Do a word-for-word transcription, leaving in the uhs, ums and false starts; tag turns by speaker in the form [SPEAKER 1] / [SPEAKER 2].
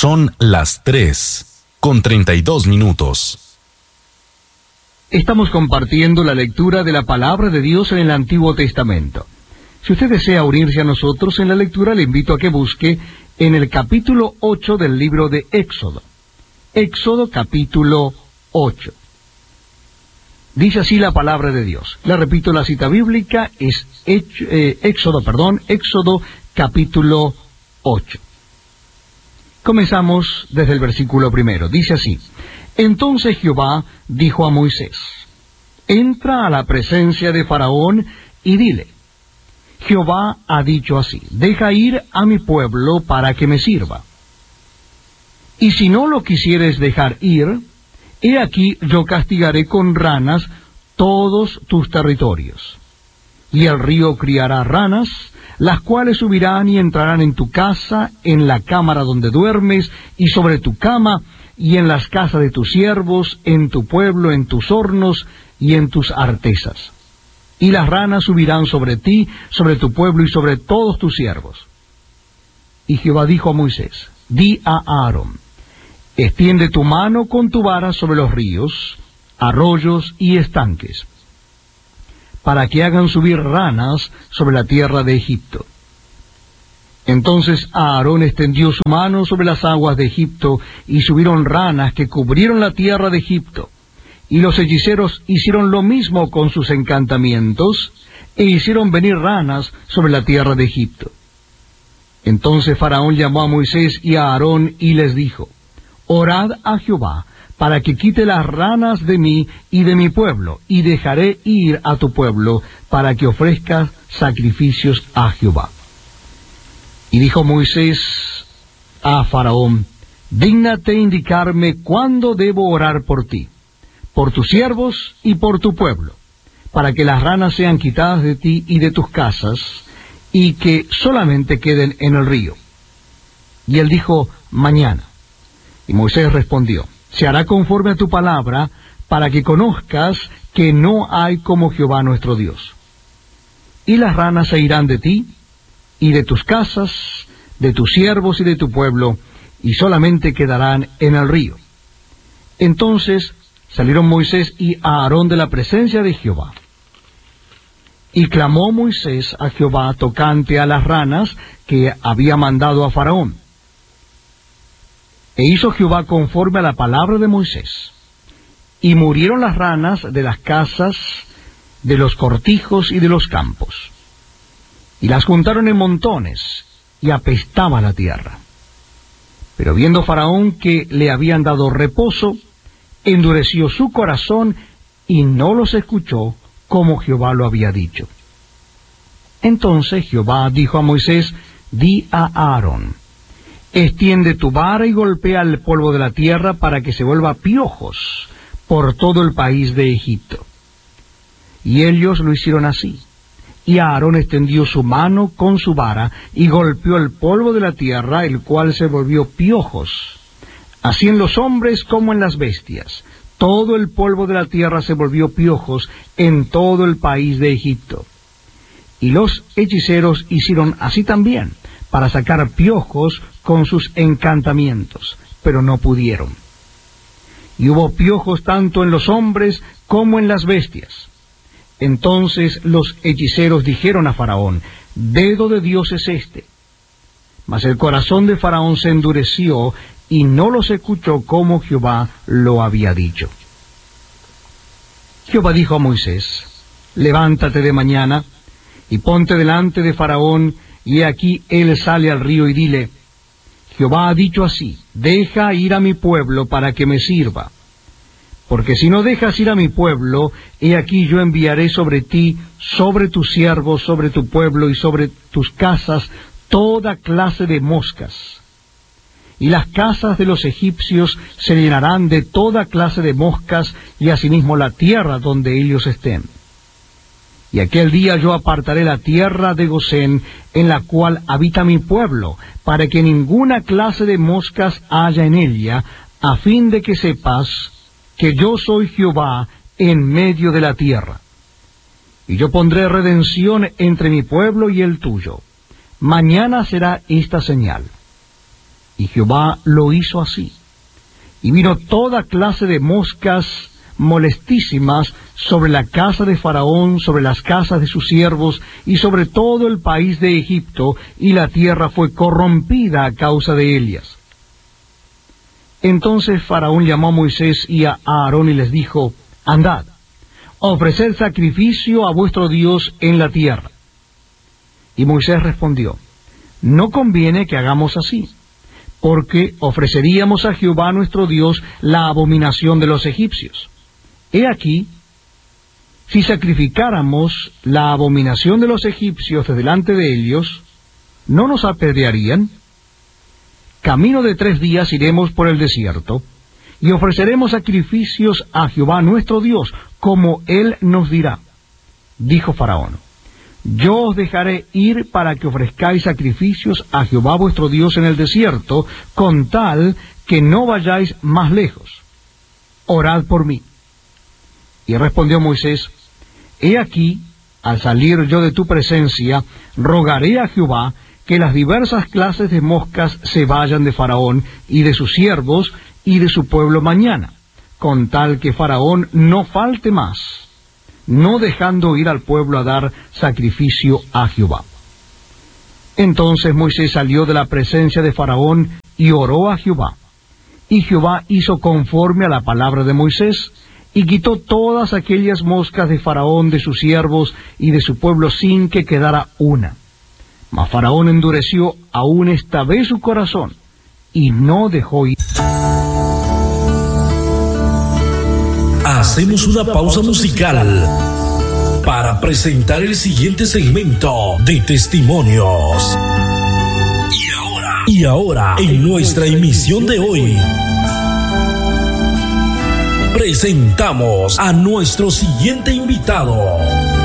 [SPEAKER 1] Son las tres, con treinta y dos minutos.
[SPEAKER 2] Estamos compartiendo la lectura de la Palabra de Dios en el Antiguo Testamento. Si usted desea unirse a nosotros en la lectura, le invito a que busque en el capítulo ocho del libro de Éxodo. Éxodo capítulo ocho. Dice así la Palabra de Dios. Le repito, la cita bíblica es Hecho, eh, Éxodo, perdón, Éxodo capítulo ocho. Comenzamos desde el versículo primero. Dice así: Entonces Jehová dijo a Moisés: Entra a la presencia de Faraón y dile: Jehová ha dicho así: Deja ir a mi pueblo para que me sirva. Y si no lo quisieres dejar ir, he aquí yo castigaré con ranas todos tus territorios. Y el río criará ranas, las cuales subirán y entrarán en tu casa, en la cámara donde duermes, y sobre tu cama, y en las casas de tus siervos, en tu pueblo, en tus hornos, y en tus artesas. Y las ranas subirán sobre ti, sobre tu pueblo, y sobre todos tus siervos. Y Jehová dijo a Moisés: Di a Aarón: Extiende tu mano con tu vara sobre los ríos, arroyos y estanques, para que hagan subir ranas sobre la tierra de Egipto. Entonces Aarón extendió su mano sobre las aguas de Egipto, y subieron ranas que cubrieron la tierra de Egipto. Y los hechiceros hicieron lo mismo con sus encantamientos, e hicieron venir ranas sobre la tierra de Egipto. Entonces Faraón llamó a Moisés y a Aarón y les dijo: Orad a Jehová, para que quite las ranas de mí y de mi pueblo, y dejaré ir a tu pueblo, para que ofrezcas sacrificios a Jehová. Y dijo Moisés a Faraón: Dígnate indicarme cuándo debo orar por ti, por tus siervos y por tu pueblo, para que las ranas sean quitadas de ti y de tus casas, y que solamente queden en el río. Y él dijo: Mañana. Y Moisés respondió: Se hará conforme a tu palabra, para que conozcas que no hay como Jehová nuestro Dios. Y las ranas se irán de ti, y de tus casas, de tus siervos y de tu pueblo, y solamente quedarán en el río. Entonces salieron Moisés y Aarón de la presencia de Jehová. Y clamó Moisés a Jehová tocante a las ranas que había mandado a Faraón. E hizo Jehová conforme a la palabra de Moisés. Y murieron las ranas de las casas, de los cortijos y de los campos. Y las juntaron en montones, y apestaba la tierra. Pero viendo Faraón que le habían dado reposo, endureció su corazón, y no los escuchó, como Jehová lo había dicho. Entonces Jehová dijo a Moisés: Di a Aarón: Extiende tu vara y golpea el polvo de la tierra para que se vuelva piojos por todo el país de Egipto. Y ellos lo hicieron así. Y Aarón extendió su mano con su vara y golpeó el polvo de la tierra, el cual se volvió piojos, así en los hombres como en las bestias. Todo el polvo de la tierra se volvió piojos en todo el país de Egipto. Y los hechiceros hicieron así también, para sacar piojos con sus encantamientos, pero no pudieron. Y hubo piojos tanto en los hombres como en las bestias. Entonces los hechiceros dijeron a Faraón: Dedo de Dios es este. Mas el corazón de Faraón se endureció, y no los escuchó como Jehová lo había dicho. Jehová dijo a Moisés: Levántate de mañana, y ponte delante de Faraón, y he aquí él sale al río, y dile: Jehová ha dicho así: Deja ir a mi pueblo para que me sirva. Porque si no dejas ir a mi pueblo, he aquí yo enviaré sobre ti, sobre tus siervos, sobre tu pueblo y sobre tus casas, toda clase de moscas. Y las casas de los egipcios se llenarán de toda clase de moscas, y asimismo la tierra donde ellos estén. Y aquel día yo apartaré la tierra de Gosén, en la cual habita mi pueblo, para que ninguna clase de moscas haya en ella, a fin de que sepas que yo soy Jehová en medio de la tierra. Y yo pondré redención entre mi pueblo y el tuyo. Mañana será esta señal. Y Jehová lo hizo así. Y vino toda clase de moscas molestísimas sobre la casa de Faraón, sobre las casas de sus siervos, y sobre todo el país de Egipto, y la tierra fue corrompida a causa de ellas. Entonces Faraón llamó a Moisés y a Aarón y les dijo, andad, ofreced sacrificio a vuestro Dios en la tierra. Y Moisés respondió, no conviene que hagamos así, porque ofreceríamos a Jehová nuestro Dios la abominación de los egipcios. He aquí, si sacrificáramos la abominación de los egipcios de delante de ellos, ¿no nos apedrearían? Camino de tres días iremos por el desierto, y ofreceremos sacrificios a Jehová nuestro Dios, como Él nos dirá. Dijo Faraón, yo os dejaré ir para que ofrezcáis sacrificios a Jehová vuestro Dios en el desierto, con tal que no vayáis más lejos. Orad por mí. Y respondió Moisés, he aquí, al salir yo de tu presencia, rogaré a Jehová que las diversas clases de moscas se vayan de Faraón y de sus siervos y de su pueblo mañana, con tal que Faraón no falte más, no dejando ir al pueblo a dar sacrificio a Jehová. Entonces Moisés salió de la presencia de Faraón y oró a Jehová. Y Jehová hizo conforme a la palabra de Moisés, y quitó todas aquellas moscas de Faraón, de sus siervos y de su pueblo, sin que quedara una. Mas Faraón endureció aún esta vez su corazón, y no dejó ir.
[SPEAKER 3] Hacemos una pausa musical para presentar el siguiente segmento de testimonios. Y ahora, y ahora, en nuestra emisión de hoy, presentamos a nuestro siguiente invitado.